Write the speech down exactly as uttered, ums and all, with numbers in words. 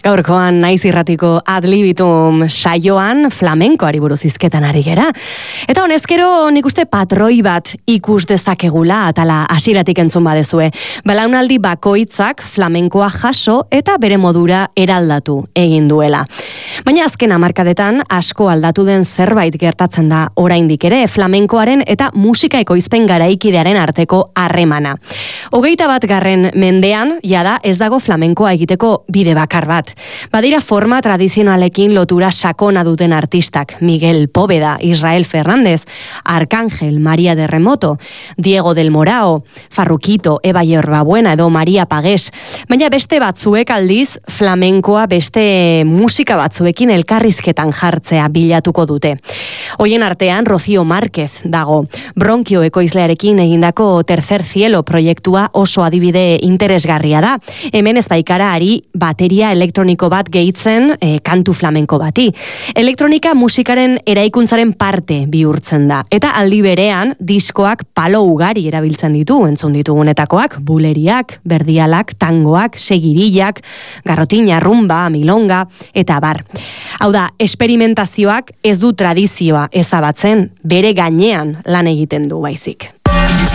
Gaurkoan naiz irratiko adlibitum saioan flamenkoari buruz hizketan ari gera. Eta honezkero nik uste patroi bat ikus dezakegula atala hasieratik entzun badezue. Belaunaldi bakoitzak flamenkoa jaso eta bere modura eraldatu egin duela. Baina azken hamarkadetan asko aldatu den zerbait gertatzen da oraindik ere flamenkoaren eta musika ekoizpen garaikidearen arteko harremana. Hogeita bat garren mendean jada ez dago flamenkoa egiteko bide bakar bat. Badira forma tradizionalekin lotura sakona duten artistak, Miguel Poveda, Israel Fernández, Arcángel, María de Remoto, Diego del Morao, Farruquito, Eva Yerbabuena edo María Pagés. Baina beste batzuek aldiz flamenkoa beste musika batzuekin elkarrizketan jartzea bilatuko dute. Hoien artean Rocío Márquez dago. Bronkio ekoizlearekin egindako Tercer Cielo proiektua oso adibide interesgarria da. Hemen ez baikara ari bateria elektroniko bat gehitzen e, kantu flamenko bati. Elektronika musikaren eraikuntzaren parte bihurtzen da. Eta aldi berean diskoak palo ugari erabiltzen ditu, entzun ditugunetakoak, buleriak, berdialak, tangoak, segirillak, garrotina, rumba, milonga, eta bar. Hau da, esperimentazioak ez du tradizioa ezabatzen, bere gainean lan egiten du baizik.